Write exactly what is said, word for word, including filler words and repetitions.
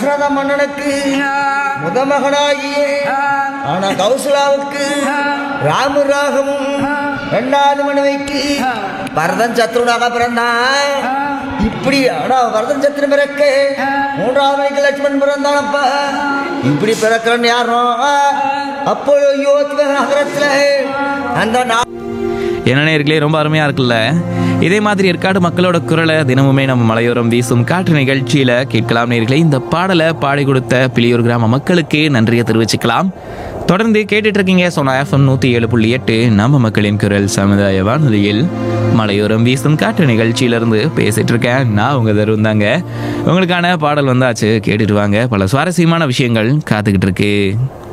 தசரத மன்னனுக்கு முத மகனாகிய ஆனா கௌசலாவுக்கு ராமு ராகமும் இரண்டாவது மனைவிக்கு பரதன் சத்ருனாக பிறந்தான். இப்படி ஆனா பரதன் சத்ரு பிறக்க மூன்றாவது மனைவிக்கு லட்சுமணன் பிறந்தானப்பா. இப்படி பிறக்கிறன்னு யாரும் அப்போ யோகி நகரத்துல அந்த என்ன நேயர்களே, ரொம்ப அருமையாக இருக்குல்ல. இதே மாதிரி ஏற்காடு மக்களோட குரலை தினமுமே நம்ம மலையோரம் வீசும் காற்று நிகழ்ச்சியில் கேட்கலாம் நேயர்களே. இந்த பாடலை பாடி கொடுத்த பிளியூர் கிராம மக்களுக்கு நன்றியை தெரிவிச்சுக்கலாம். தொடர்ந்து கேட்டுட்டு இருக்கீங்க சோனா எஃப்எம் நூற்றி ஏழு புள்ளி எட்டு நம்ம மக்களின் குரல் சமுதாய வானொலியில் மலையோரம் வீசும் காற்று நிகழ்ச்சியிலேருந்து பேசிகிட்டு இருக்கேன். நான் உங்கள் தருண் தாங்க. உங்களுக்கான பாடல் வந்தாச்சு, கேட்டுட்டு வாங்க. பல சுவாரஸ்யமான விஷயங்கள் காத்துக்கிட்டு இருக்கு.